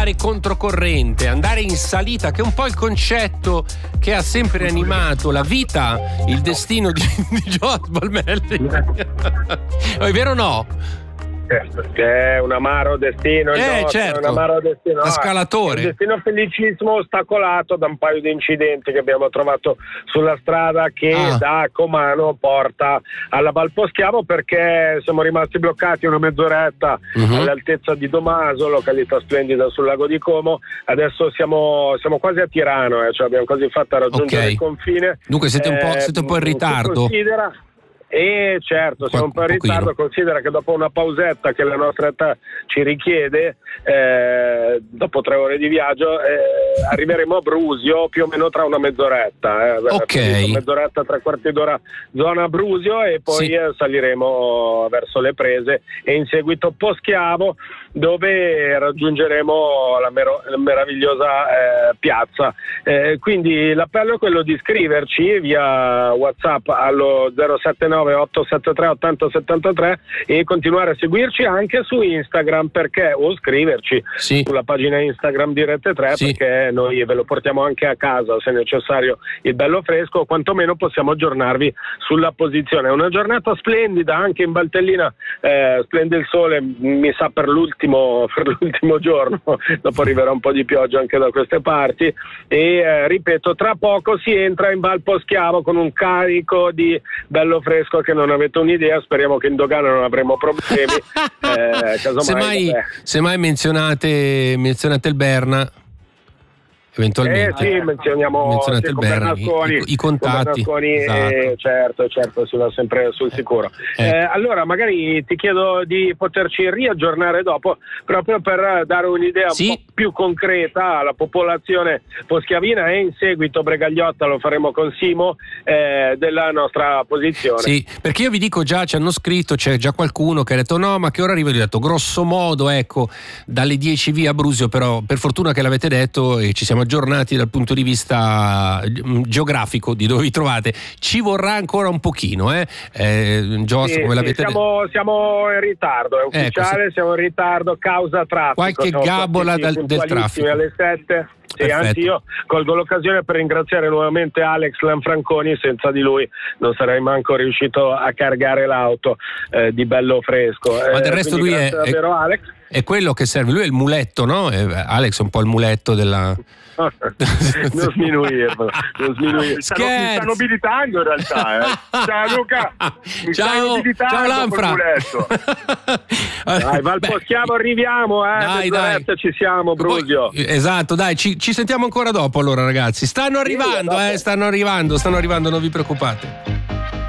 remare controcorrente, andare in salita, che è un po' il concetto che ha sempre animato la vita, il destino di Joao Balmelli. È vero o no? Che è un amaro destino, certo. È un amaro destino. Da scalatore. Un destino felicissimo ostacolato da un paio di incidenti che abbiamo trovato sulla strada che da Comano porta alla Val Poschiavo, perché siamo rimasti bloccati una mezz'oretta all'altezza di Domaso, località splendida sul lago di Como. Adesso siamo quasi a Tirano, cioè abbiamo quasi fatto a raggiungere il confine. Dunque siete un po' in ritardo. Certo, siamo un po' in ritardo. Considera che dopo una pausetta che la nostra età ci richiede, dopo 3 ore di viaggio, arriveremo a Brusio più o meno tra una mezz'oretta. Mezz'oretta, 3/4 d'ora zona Brusio, e poi saliremo verso le prese e in seguito Poschiavo, dove raggiungeremo la meravigliosa piazza. Quindi l'appello è quello di scriverci via WhatsApp allo 079 873 8073 e continuare a seguirci anche su Instagram, o scriverci sulla pagina Instagram di Rete 3, perché noi ve lo portiamo anche a casa se necessario il bello fresco, o quantomeno possiamo aggiornarvi sulla posizione. È una giornata splendida anche in Valtellina, splende il sole, mi sa per l'ultimo giorno, dopo arriverà un po' di pioggia anche da queste parti e ripeto, tra poco si entra in Val Poschiavo con un carico di bello fresco che non avete un'idea. Speriamo che in dogana non avremo problemi. Semmai menzionate il Berna, eventualmente. Menzioniamo il Berna, i contatti. Certo, si va sempre sul sicuro. Allora magari ti chiedo di poterci riaggiornare dopo, proprio per dare un'idea un po' più concreta alla popolazione poschiavina, e in seguito Bregagliotta lo faremo con Simo, della nostra posizione. Sì, perché io vi dico già, ci hanno scritto, c'è già qualcuno che ha detto no, ma che ora arriva? Io ho detto grosso modo, dalle 10 via Brusio, però per fortuna che l'avete detto e ci siamo aggiornati dal punto di vista geografico di dove vi trovate. Ci vorrà ancora un pochino, come l'avete detto? Siamo in ritardo, è ufficiale, siamo in ritardo causa traffico. Qualche gabola del traffico. Alle 7. Anzi, io colgo l'occasione per ringraziare nuovamente Alex Lanfranconi, senza di lui non sarei manco riuscito a caricare l'auto di bello fresco. Ma del resto lui Alex. È quello che serve, lui è il muletto, no? Alex è un po' il muletto della... non sminuirlo. Mi stanno abilitando in realtà. Ciao Luca, ciao Lanfra. Dai, Val Poschiavo arriviamo, dai. Ci siamo, Brusio. Esatto, dai, ci sentiamo ancora dopo allora, ragazzi. Stanno arrivando, non vi preoccupate.